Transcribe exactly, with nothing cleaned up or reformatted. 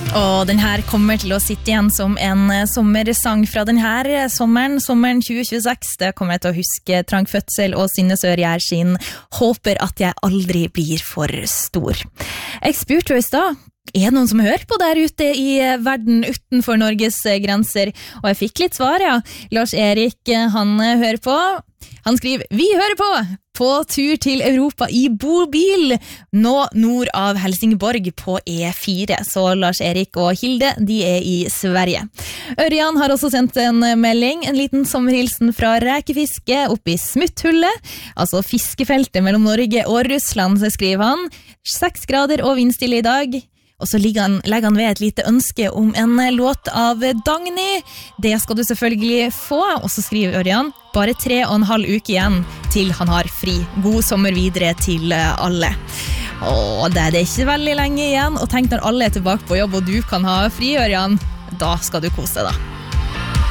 Og den her kommer til å sitte igjen som en sommersang fra den her sommeren, sommeren tjue tjueseks. Det kommer jeg til å huske. Trang fødsel og Synne Sørgjær sin Håper at jeg aldri blir for stor. Jeg spurte jo i stad, er det noen som hører på der ute i verden utenfor Norges grenser? Og jeg fikk litt svar, ja. Lars Erik, han hører på. Han skriver, vi hører på! På tur til Europa i bobil, nå nord av Helsingborg på E fire. Så Lars Erik og Hilde, de er i Sverige. Ørjan har også sendt en melding, en liten sommerhilsen fra rekefiske oppe i Smutthullet, altså fiskefeltet mellom Norge og Russland, så skriver han. Seks grader og vindstille i dag. Og så legger han, legger han ved et lite ønske om en låt av Dagny. Det skal du selvfølgelig få. Og så skriver Ørjan, bare tre og en halv uke igjen til han har fri. God sommer videre til alle. Og det er det ikke veldig lenge igjen. Og tenk når alle er tilbake på jobb og du kan ha fri, Ørjan. Da skal du kose deg da.